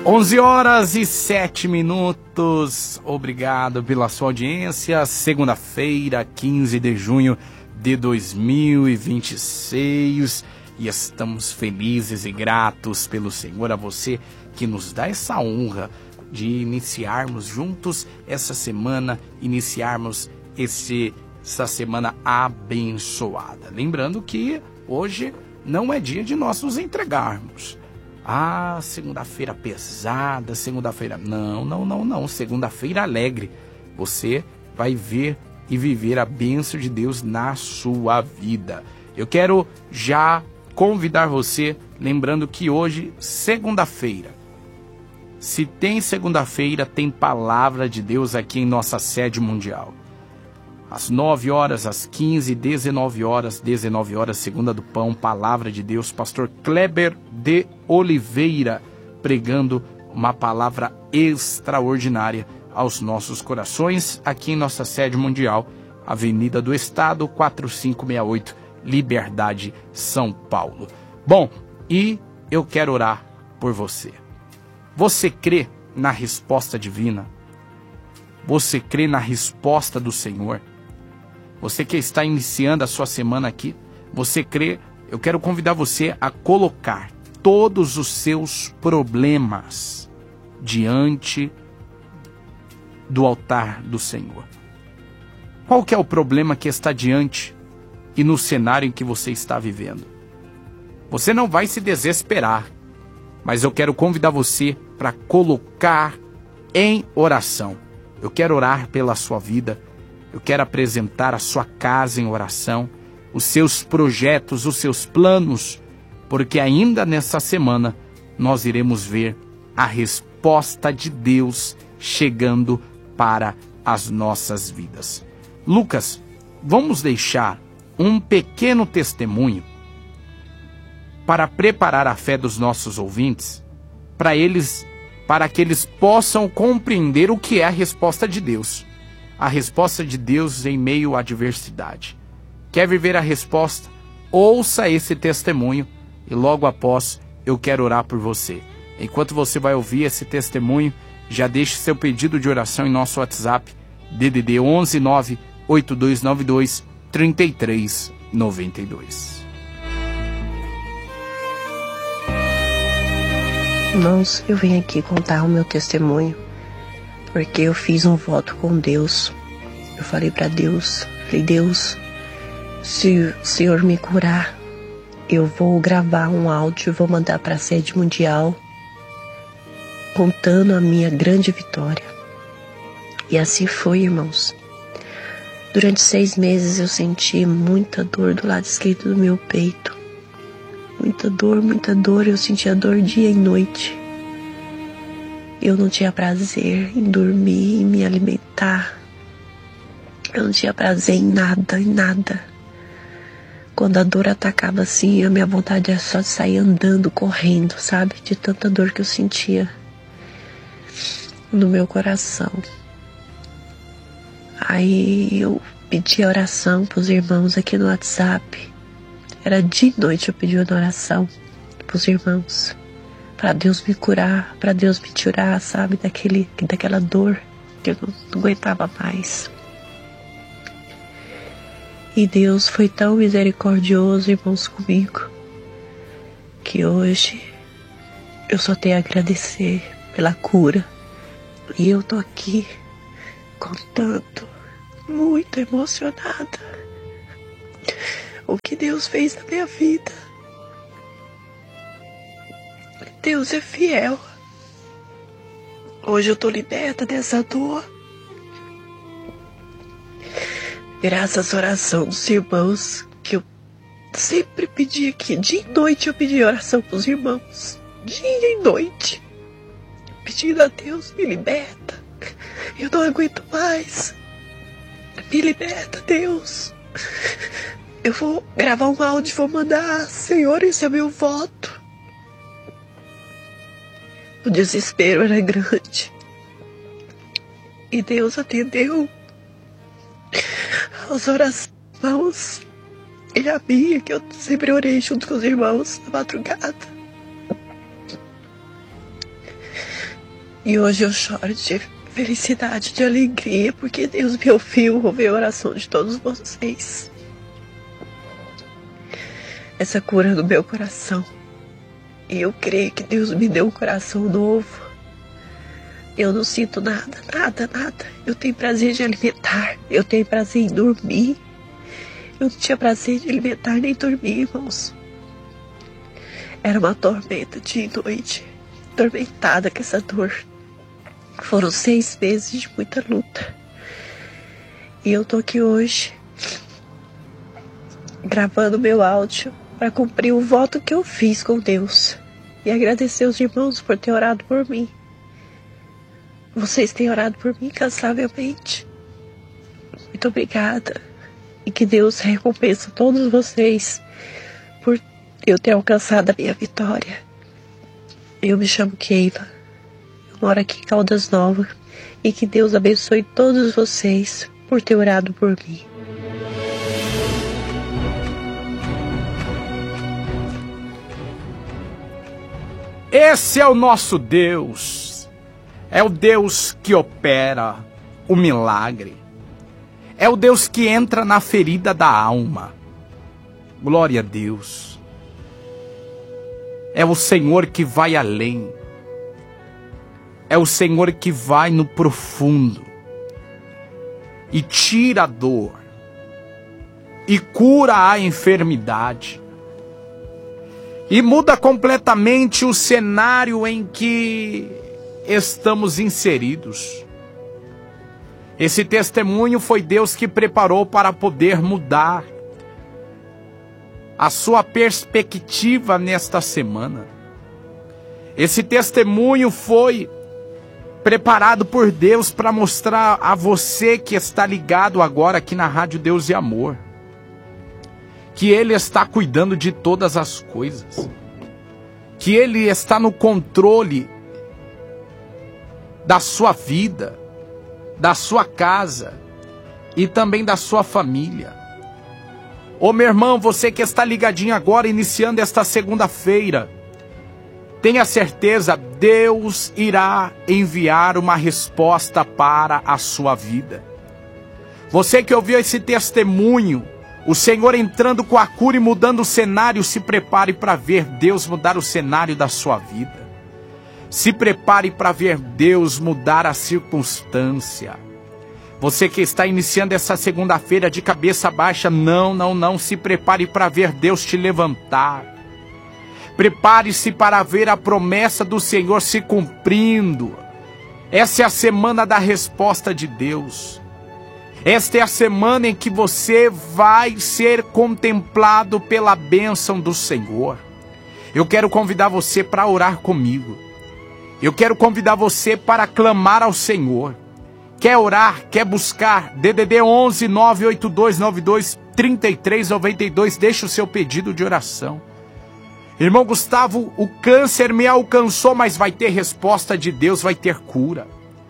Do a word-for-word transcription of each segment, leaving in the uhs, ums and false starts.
onze horas e sete minutos. Obrigado pela sua audiência. Segunda-feira, quinze de junho de dois mil e vinte e seis. E estamos felizes e gratos pelo Senhor, a você que nos dá essa honra de iniciarmos juntos essa semana, iniciarmos esse, essa semana abençoada. Lembrando que hoje não é dia de nós nos entregarmos. Ah, segunda-feira pesada, segunda-feira... Não, não, não, não. Segunda-feira alegre. Você vai ver e viver a bênção de Deus na sua vida. Eu quero já convidar você, lembrando que hoje, segunda-feira, se tem segunda-feira, tem palavra de Deus aqui em nossa sede mundial. Às nove horas, às quinze, dezenove horas, dezenove horas, segunda do pão, palavra de Deus, pastor Kleber de Oliveira, pregando uma palavra extraordinária aos nossos corações, aqui em nossa sede mundial, Avenida do Estado, quatro cinco seis oito, Liberdade, São Paulo. Bom, e eu quero orar por você. Você crê na resposta divina? Você crê na resposta do Senhor? Você que está iniciando a sua semana aqui, você crê? Eu quero convidar você a colocar todos os seus problemas diante do altar do Senhor. Qual que é o problema que está diante e no cenário em que você está vivendo? Você não vai se desesperar, mas eu quero convidar você para colocar em oração. Eu quero orar pela sua vida. Eu quero apresentar a sua casa em oração, os seus projetos, os seus planos, porque ainda nessa semana nós iremos ver a resposta de Deus chegando para as nossas vidas. Lucas, vamos deixar um pequeno testemunho para preparar a fé dos nossos ouvintes, para eles, para que eles possam compreender o que é a resposta de Deus. A resposta de Deus em meio à adversidade. Quer viver a resposta? Ouça esse testemunho e logo após eu quero orar por você. Enquanto você vai ouvir esse testemunho, já deixe seu pedido de oração em nosso WhatsApp, D D D onze nove oito dois nove dois três três nove dois. Irmãos, eu venho aqui contar o meu testemunho, porque eu fiz um voto com Deus. Eu falei para Deus, falei, Deus, se o Senhor me curar, eu vou gravar um áudio e vou mandar para a sede mundial, contando a minha grande vitória. E assim foi, irmãos. Durante seis meses eu senti muita dor do lado esquerdo do meu peito. Muita dor, muita dor, eu sentia dor dia e noite. Eu não tinha prazer em dormir, em me alimentar. Eu não tinha prazer em nada, em nada. Quando a dor atacava assim, a minha vontade era só de sair andando, correndo, sabe? De tanta dor que eu sentia no meu coração. Aí eu pedi oração para os irmãos aqui no WhatsApp. Era de noite eu pedi uma oração para os irmãos. Para Deus me curar, para Deus me tirar, sabe, daquele, daquela dor que eu não, não aguentava mais. E Deus foi tão misericordioso, irmãos, comigo, que hoje eu só tenho a agradecer pela cura. E eu tô aqui contando, muito emocionada, o que Deus fez na minha vida. Deus é fiel. Hoje eu tô liberta dessa dor. Graças à oração dos irmãos, que eu sempre pedi aqui. Dia e noite eu pedi oração pros irmãos. Dia e noite. Pedindo a Deus, me liberta. Eu não aguento mais. Me liberta, Deus. Eu vou gravar um áudio e vou mandar. Senhor, esse é meu voto. O desespero era grande. E Deus atendeu as orações e a minha, que eu sempre orei junto com os irmãos na madrugada. E hoje eu choro de felicidade, de alegria, porque Deus me ouviu, ouviu a oração de todos vocês. Essa cura no meu coração. E eu creio que Deus me deu um coração novo. Eu não sinto nada, nada, nada. Eu tenho prazer de alimentar, eu tenho prazer em dormir. Eu não tinha prazer de alimentar nem dormir, irmãos. Era uma tormenta dia e noite, atormentada com essa dor. Foram seis meses de muita luta. E eu tô aqui hoje, gravando meu áudio, para cumprir o voto que eu fiz com Deus. E agradecer os irmãos por ter orado por mim. Vocês têm orado por mim incansavelmente. Muito obrigada. E que Deus recompense todos vocês por eu ter alcançado a minha vitória. Eu me chamo Keila. Eu moro aqui em Caldas Novas. E que Deus abençoe todos vocês por ter orado por mim. Esse é o nosso Deus. É o Deus que opera o milagre. É o Deus que entra na ferida da alma. Glória a Deus. É o Senhor que vai além. É o Senhor que vai no profundo e tira a dor e cura a enfermidade e muda completamente o cenário em que estamos inseridos. Esse testemunho foi Deus que preparou para poder mudar a sua perspectiva nesta semana. Esse testemunho foi preparado por Deus para mostrar a você que está ligado agora aqui na Rádio Deus e Amor, que Ele está cuidando de todas as coisas, que Ele está no controle da sua vida, da sua casa e também da sua família. Ô meu irmão, você que está ligadinho agora, iniciando esta segunda-feira, tenha certeza, Deus irá enviar uma resposta para a sua vida. Você que ouviu esse testemunho, o Senhor entrando com a cura e mudando o cenário, se prepare para ver Deus mudar o cenário da sua vida. Se prepare para ver Deus mudar a circunstância. Você que está iniciando essa segunda-feira de cabeça baixa, não, não, não, se prepare para ver Deus te levantar. Prepare-se para ver a promessa do Senhor se cumprindo. Essa é a semana da resposta de Deus. Esta é a semana em que você vai ser contemplado pela bênção do Senhor. Eu quero convidar você para orar comigo. Eu quero convidar você para clamar ao Senhor. Quer orar, quer buscar? D D D onze, nove oito dois nove dois, três três nove dois. Deixa o seu pedido de oração. Irmão Gustavo, o câncer me alcançou, mas vai ter resposta de Deus, vai ter cura.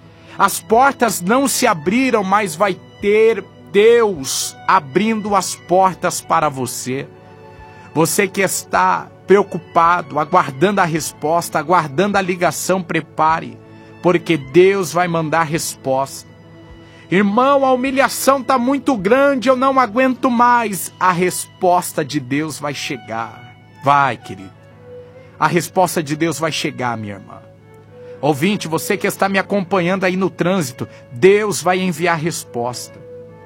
As portas não se abriram, mas vai ter Deus abrindo as portas para você. Você que está preocupado, aguardando a resposta, aguardando a ligação, prepare, porque Deus vai mandar resposta. Irmão, a humilhação está muito grande, eu não aguento mais. A resposta de Deus vai chegar. Vai, querido. A resposta de Deus vai chegar, minha irmã. Ouvinte, você que está me acompanhando aí no trânsito, Deus vai enviar resposta.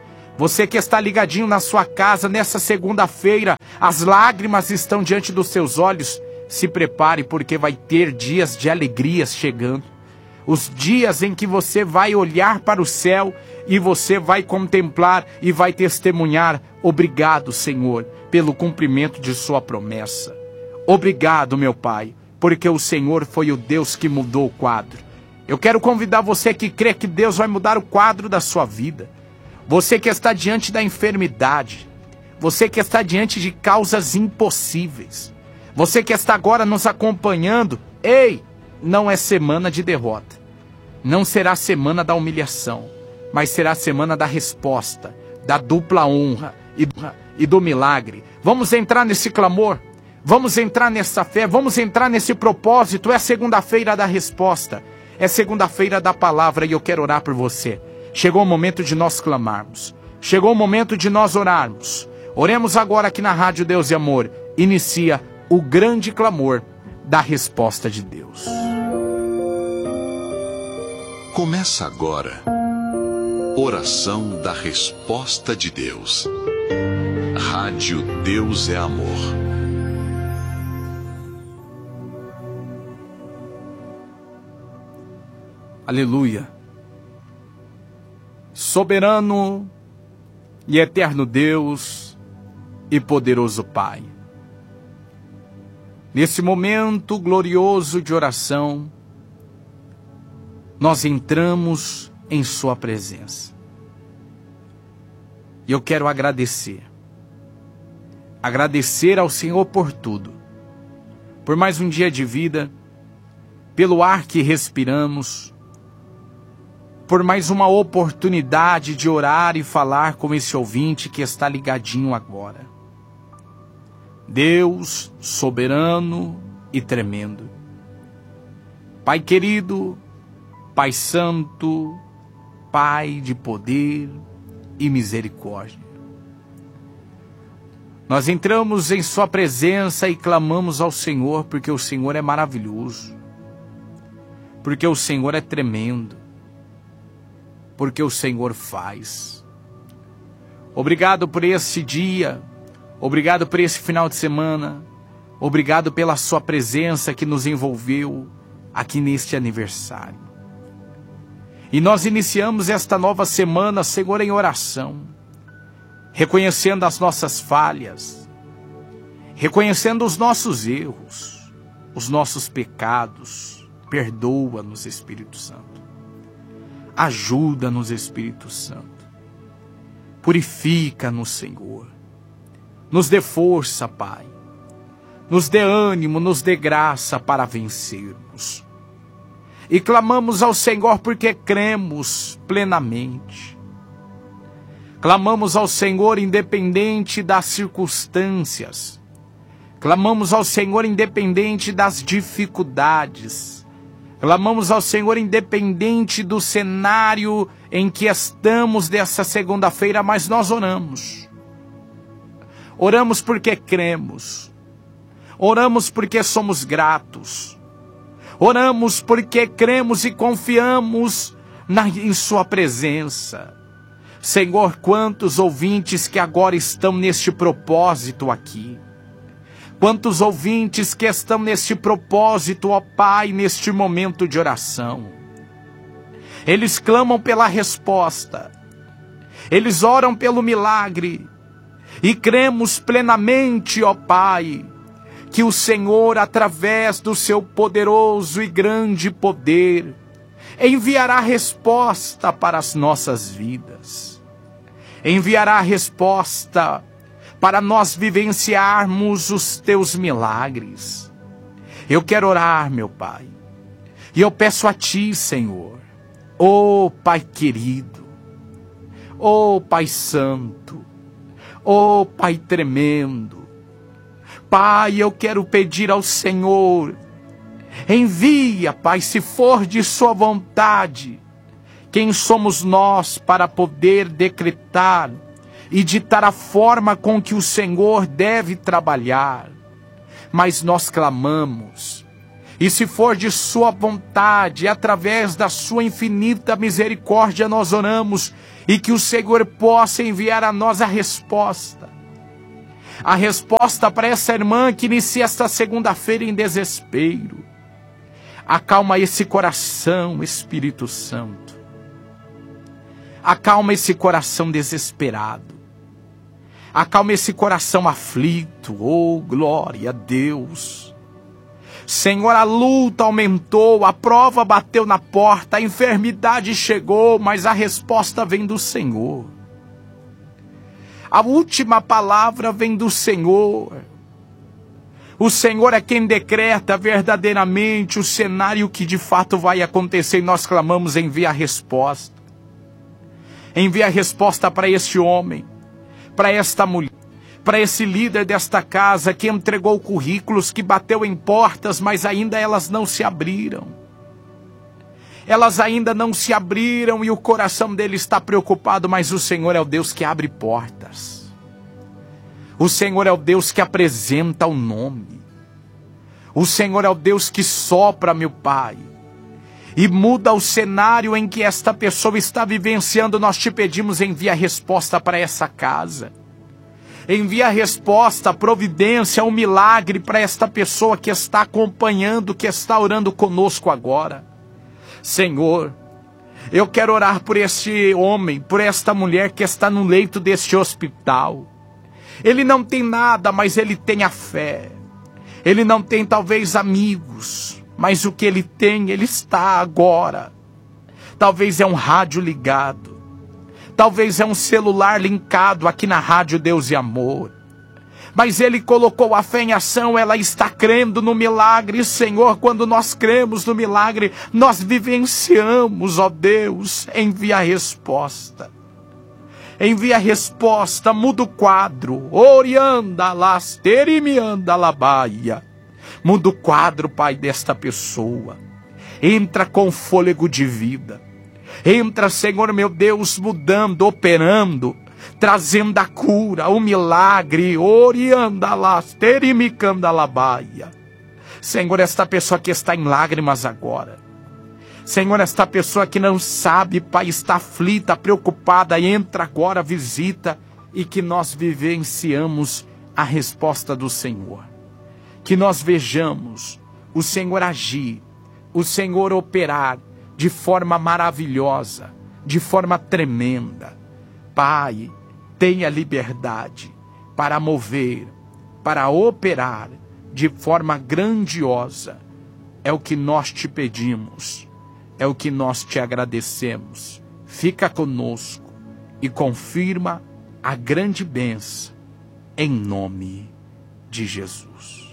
Você que está ligadinho na sua casa nessa segunda-feira, as lágrimas estão diante dos seus olhos, se prepare, porque vai ter dias de alegrias chegando. Os dias em que você vai olhar para o céu e você vai contemplar e vai testemunhar: obrigado, Senhor, pelo cumprimento de sua promessa. Obrigado, meu Pai, porque o Senhor foi o Deus que mudou o quadro. Eu quero convidar você que crê que Deus vai mudar o quadro da sua vida. Você que está diante da enfermidade. Você que está diante de causas impossíveis. Você que está agora nos acompanhando. Ei, não é semana de derrota. Não será semana da humilhação, mas será semana da resposta, da dupla honra e do, e do milagre. Vamos entrar nesse clamor. Vamos entrar nessa fé, vamos entrar nesse propósito. É a segunda-feira da resposta. É segunda-feira da palavra e eu quero orar por você. Chegou o momento de nós clamarmos. Chegou o momento de nós orarmos. Oremos agora aqui na Rádio Deus e Amor. Inicia o grande clamor da resposta de Deus. Começa agora. Oração da resposta de Deus. Rádio Deus é Amor. Aleluia. Soberano e eterno Deus e poderoso Pai. Nesse momento glorioso de oração, nós entramos em sua presença. E eu quero agradecer. Agradecer ao Senhor por tudo. Por mais um dia de vida, pelo ar que respiramos, por mais uma oportunidade de orar e falar com esse ouvinte que está ligadinho agora. Deus soberano e tremendo. Pai querido, Pai santo, Pai de poder e misericórdia. Nós entramos em sua presença e clamamos ao Senhor porque o Senhor é maravilhoso. Porque o Senhor é tremendo. Porque o Senhor faz. Obrigado por esse dia, obrigado por esse final de semana, obrigado pela sua presença que nos envolveu aqui neste aniversário. E nós iniciamos esta nova semana, Senhor, em oração, reconhecendo as nossas falhas, reconhecendo os nossos erros, os nossos pecados. Perdoa-nos, Espírito Santo. Ajuda-nos, Espírito Santo. Purifica-nos, Senhor. Nos dê força, Pai. Nos dê ânimo, nos dê graça para vencermos. E clamamos ao Senhor porque cremos plenamente. Clamamos ao Senhor independente das circunstâncias. Clamamos ao Senhor independente das dificuldades. Clamamos ao Senhor independente do cenário em que estamos dessa segunda-feira, mas nós oramos. Oramos porque cremos. Oramos porque somos gratos. Oramos porque cremos e confiamos na, em sua presença. Senhor, quantos ouvintes que agora estão neste propósito aqui. Quantos ouvintes que estão neste propósito, ó Pai, neste momento de oração. Eles clamam pela resposta. Eles oram pelo milagre. E cremos plenamente, ó Pai, que o Senhor, através do seu poderoso e grande poder, enviará resposta para as nossas vidas. Enviará resposta para nós vivenciarmos os teus milagres. Eu quero orar, meu Pai, e eu peço a Ti, Senhor, ó Pai querido, ó Pai santo, ó Pai tremendo, Pai, eu quero pedir ao Senhor, envia, Pai, se for de sua vontade, quem somos nós para poder decretar e ditar a forma com que o Senhor deve trabalhar. Mas nós clamamos, e se for de sua vontade, através da sua infinita misericórdia nós oramos, e que o Senhor possa enviar a nós a resposta. A resposta para essa irmã que inicia esta segunda-feira em desespero. Acalma esse coração, Espírito Santo. Acalma esse coração desesperado. Acalma esse coração aflito, oh glória a Deus. Senhor, a luta aumentou, a prova bateu na porta, a enfermidade chegou, mas a resposta vem do Senhor. A última palavra vem do Senhor. O Senhor é quem decreta verdadeiramente o cenário que de fato vai acontecer, e nós clamamos, envia a resposta. Envia a resposta para este homem, para esta mulher, para esse líder desta casa que entregou currículos, que bateu em portas, mas ainda elas não se abriram. elas ainda não se abriram e o coração dele está preocupado, mas o Senhor é o Deus que abre portas. O Senhor é o Deus que apresenta o nome. O Senhor é o Deus que sopra, meu Pai, e muda o cenário em que esta pessoa está vivenciando. Nós te pedimos, envia a resposta para essa casa. Envia a resposta, a providência, um milagre para esta pessoa que está acompanhando, que está orando conosco agora. Senhor, eu quero orar por este homem, por esta mulher que está no leito deste hospital. Ele não tem nada, mas ele tem a fé. Ele não tem talvez amigos, mas o que ele tem, ele está agora. Talvez é um rádio ligado. Talvez é um celular linkado aqui na Rádio Deus e Amor. Mas ele colocou a fé em ação, ela está crendo no milagre. Senhor, quando nós cremos no milagre, nós vivenciamos, ó Deus. Envia a resposta. Envia a resposta, muda o quadro. Orianda lasterimianda labaia. Muda o quadro, Pai, desta pessoa. Entra com fôlego de vida. Entra, Senhor meu Deus, mudando, operando, trazendo a cura, o milagre. Orianda lasterimicanda labaia. Senhor, esta pessoa que está em lágrimas agora. Senhor, esta pessoa que não sabe, Pai, está aflita, preocupada, entra agora, visita, e que nós vivenciamos a resposta do Senhor. Que nós vejamos o Senhor agir, o Senhor operar de forma maravilhosa, de forma tremenda. Pai, tenha liberdade para mover, para operar de forma grandiosa. É o que nós te pedimos. É o que nós te agradecemos. Fica conosco e confirma a grande bênção em nome de Jesus.